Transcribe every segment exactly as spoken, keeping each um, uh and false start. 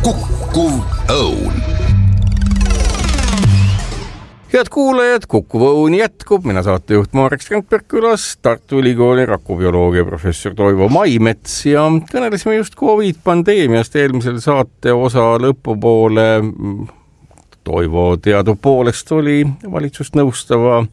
Kukkuv Õun. Head kuulajad, Kukkuv Õun jätkub. Mina saatejuht Marek Strandberg külas, Tartu Ülikooli rakubioloogia professor Toivo Maimets ja kõnelesime just COVID-pandeemiast eelmisel saate osa lõpupoole. Toivo teadupoolest oli valitsust nõustava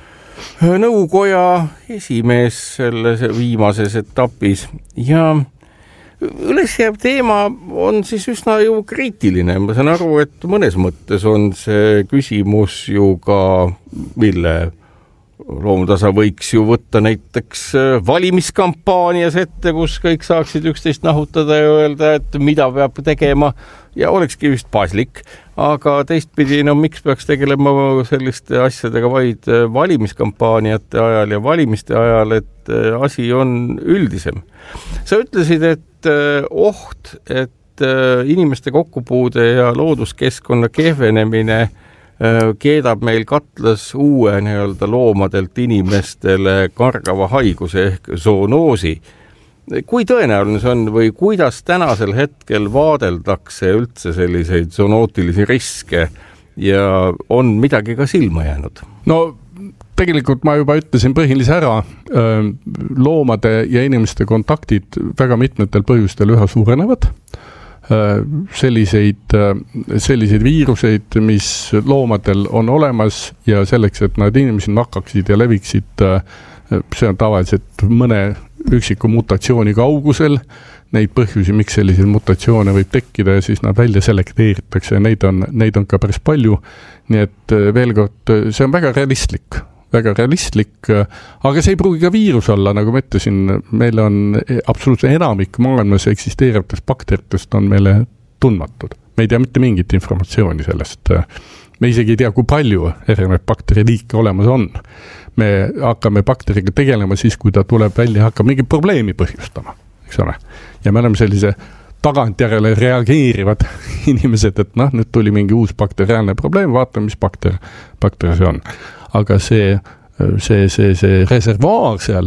nõukoja esimees selles viimases etapis ja ülesjääv teema on siis üsna ju kriitiline. Ma saan aru, et mõnes mõttes on see küsimus ju ka, mille loomtasa võiks ju võtta näiteks valimiskampaanias ette, kus kõik saaksid üksteist nahutada ja öelda, et mida peab tegema ja olekski vist paslik. Aga teistpidi, no miks peaks tegelema selliste asjadega vaid valimiskampaaniate ajal ja valimiste ajal, et asi on üldisem. Sa ütlesid, et oht, et inimeste kokkupuude ja looduskeskkonna kehvenemine keedab meil katlas uue nii-öelda loomadelt inimestele kargava haiguse ehk zoonoosi. Kui tõenäoline see on või kuidas tänasel hetkel vaadeldakse üldse selliseid zoonootilisi riske ja on midagi ka silma jäänud? No tegelikult ma juba ütlesin põhilise ära, loomade ja inimeste kontaktid väga mitmetel põhjustel üha suurenevad. Selliseid, selliseid viiruseid, mis loomadel on olemas ja selleks, et nad inimesi nakkaksid ja leviksid, see on tavaliselt mõne üksiku mutatsiooni kaugusel. Neid põhjusi, miks selliseid mutatsioone võib tekkida ja siis nad välja selekteeritakse ja neid on, neid on ka päris palju. Nii et veel kord, see on väga realistlik. väga realistlik, aga see ei pruugi ka viirus olla, nagu ma ütlesin, meil on absoluutselt enamik maailmas eksisteerivatest bakteritest on meile tundmatud. Me ei tea mitte mingit informatsiooni sellest. Me isegi ei tea, kui palju erinevaid bakteriliike olemas on. Me hakkame bakteriga tegelema siis, kui ta tuleb välja ja hakkab mingi probleemi põhjustama. Eks ole? Ja me oleme sellise tagantjärele reageerivad inimesed, et noh, nüüd tuli mingi uus bakteriaalne probleem, vaatame, mis bakter, bakter see on. Aga see, see, see, see reservaar seal,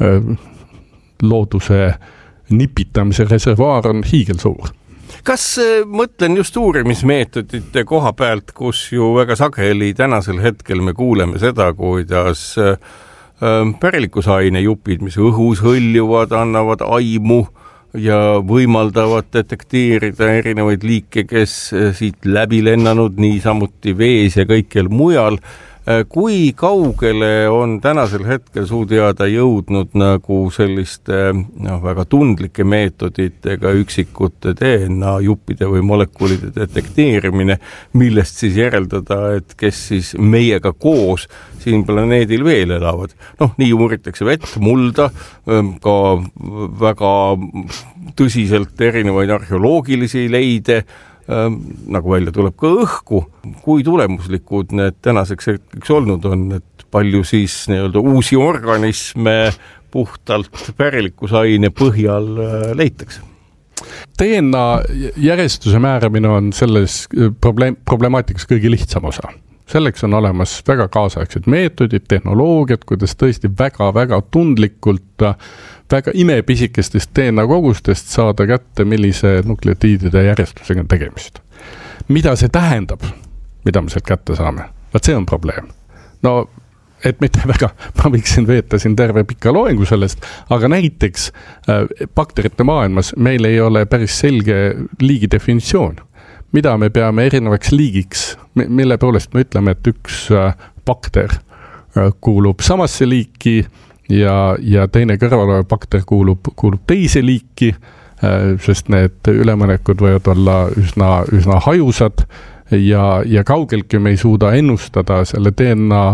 looduse nipitamise reservaar on hiigelsuur. Kas mõtlen just uurimismeetodite koha pealt, kus ju väga sageli tänasel hetkel me kuuleme seda, kuidas pärilikkusaine jupid, mis õhus hõljuvad, annavad aimu ja võimaldavad detekteerida erinevaid liike, kes siit läbi lennanud, nii samuti vees ja kõikjal mujal. Kui kaugele on tänasel hetkel suu teada jõudnud nagu selliste no, väga tundlike meetoditega üksikute D N A juppide või molekulide detekteerimine, millest siis järeldada, et kes siis meiega koos siin planeedil veel elavad. Noh, nii uuritakse vett, mulda, ka väga tõsiselt erinevaid arheoloogilisi leide, nagu välja tuleb ka õhku, kui tulemuslikud need tänaseks hetkeks olnud on, et palju siis nii-öelda uusi organisme puhtalt pärilikkusaine põhjal leitakse. D N A järjestuse määramine on selles probleem, problemaatikas kõige lihtsam osa. Selleks on olemas väga kaasaegsed meetodid, tehnoloogiad, kuidas tõesti väga-väga tundlikult, väga imepisikestest D N A kogustest saada kätte, millise nukleotiidide järjestusega on tegemist. Mida see tähendab, mida me sealt kätte saame? Vaat see on probleem. No, et mitte väga, ma võiksin veeta siin terve pika loengu sellest, aga näiteks bakterite maailmas meil ei ole päris selge liigi definitsioon. Mida me peame erinevaks liigiks, mille poolest me ütleme, et üks bakter kuulub samasse liiki ja, ja teine kõrvalolev bakter kuulub, kuulub teise liiki, sest need ülemõnekud võivad olla üsna, üsna hajusad ja, ja kaugeltki me ei suuda ennustada selle D N A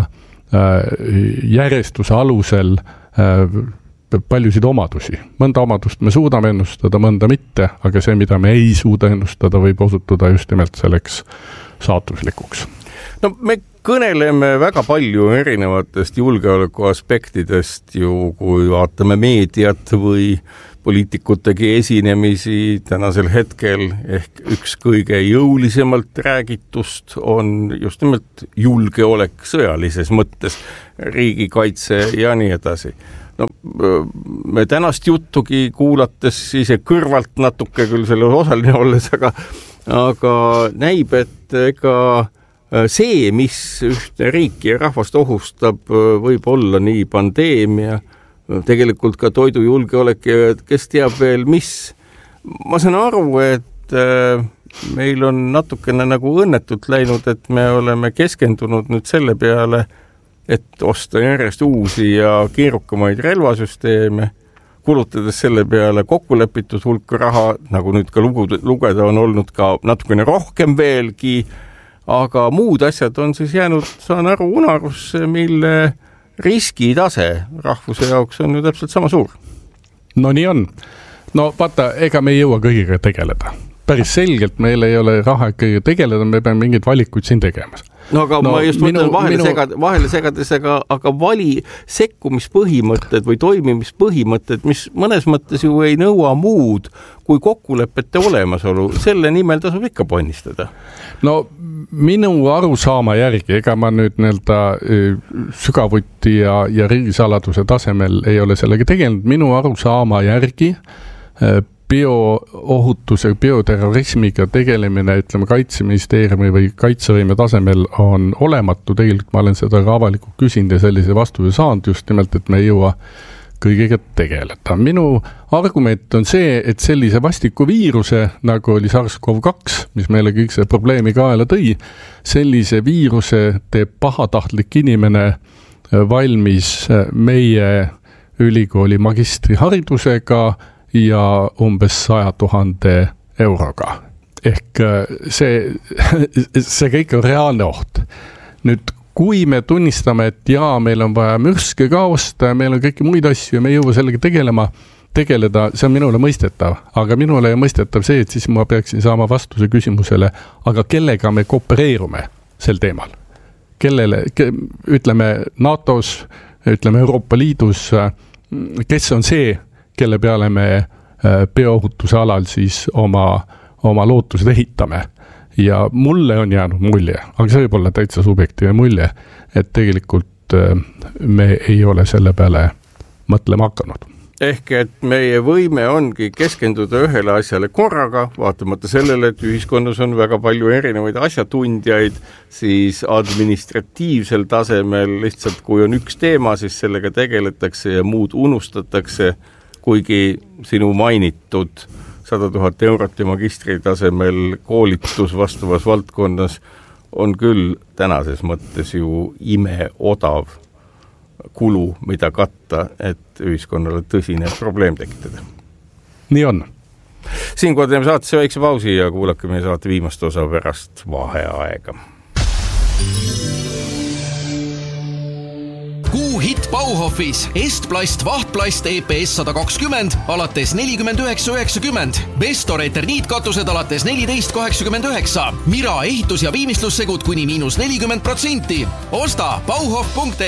järjestuse alusel paljusid omadusi. Mõnda omadust me suudame ennustada, mõnda mitte, aga see, mida me ei suuda ennustada, võib osutuda just nimelt selleks saatuslikuks. No me kõneleme väga palju erinevatest julgeoleku aspektidest ju, kui vaatame meediat või poliitikutegi esinemisi tänasel hetkel ehk üks kõige jõulisemalt räägitust on just nimelt julgeolek sõjalises mõttes, riigikaitse ja nii edasi. No, me tänast juttugi kuulates ise kõrvalt natuke küll selle osaline olles, aga aga näib, et ega see, mis ühte riiki ja rahvast ohustab, võib olla nii pandeemia, tegelikult ka toidujulgeolek ja kes teab veel, mis. Ma saan aru, et meil on natukene nagu õnnetult läinud, et me oleme keskendunud nüüd selle peale, et osta järjest uusi ja keerukamaid relvasüsteeme, kulutades selle peale kokkulepitud hulka raha, nagu nüüd ka lugeda on olnud ka natukene rohkem veelgi, aga muud asjad on siis jäänud, saan aru, unarusse, mille riskitase rahvuse jaoks on ju täpselt sama suur. No nii on. No vaata, ega me ei jõua kõigiga tegeleda. Päris selgelt meil ei ole raha kõigiga tegeleda, me peame mingeid valikuid siin tegemas. No aga no, ma just mõtlen vahele, minu... segad, vahele segades, aga, aga vali sekkumispõhimõtted või toimimispõhimõtted, mis mõnes mõttes ju ei nõua muud kui kokkulepete olemasolu. Selle nimel tasub ikka ponnistada. No minu arusaama järgi, ega ma nüüd nii-öelda sügavuti ja, ja riigisaladuse tasemel ei ole sellega tegelenud. Minu arusaama järgi bioohutuse, bioterrorismiga tegelemine, ütleme, Kaitseministeeriumi või kaitsevõime tasemel on olematu. Tegelikult ma olen seda ka avalikult küsinud ja sellise vastuse saanud just nimelt, et me ei jõua kõigega tegeleda. Minu argument on see, et sellise vastiku viiruse, nagu oli SARS-CoV kaks, mis meile kõik see probleemi kaela tõi, sellise viiruse teeb pahatahtlik inimene valmis meie ülikooli magistriharidusega ja umbes saja tuhande euroga. Ehk see, see kõik on reaalne oht. Nüüd, kui me tunnistame, et jaa, meil on vaja mürske ka osta ja meil on kõiki muid asju ja me ei jõua sellega tegelema, tegeleda, see on minule mõistetav. Aga minule on mõistetav see, et siis ma peaksin saama vastuse küsimusele, aga kellega me koopereerume sel teemal? Kellele, ütleme NATOs, ütleme Euroopa Liidus, kes on see, kelle peale me bioohutuse alal siis oma, oma lootused ehitame. Ja mulle on jäänud mulje, aga see võib olla täitsa subjektiivne mulje, et tegelikult me ei ole selle peale mõtlema hakanud. Ehk et meie võime ongi keskenduda ühele asjale korraga, vaatamata sellele, et ühiskonnas on väga palju erinevaid asjatundjaid, siis administratiivsel tasemel lihtsalt kui on üks teema, siis sellega tegeletakse ja muud unustatakse, kuigi sinu mainitud sada tuhat eurot ja magistri tasemel koolitus vastavas valdkonnas on küll tänases mõttes ju ime odav kulu, mida katta, et ühiskonnale tõsine probleem tekitada. Nii on. Siinkohal teeme saatesse väikse pausi ja kuulake meie saate viimast osa pärast vaheaega. Kuu-hit Bauhofis Estplast Vahtplast E P S sada kakskümmend alates nelikümmend üheksa üheksakümmend, Bestor eterniitkatused alates neliteist kaheksakümmend üheksa, Mira ehitus- ja viimistlussegud kuni miinus nelikümmend protsenti. Osta bauhof punkt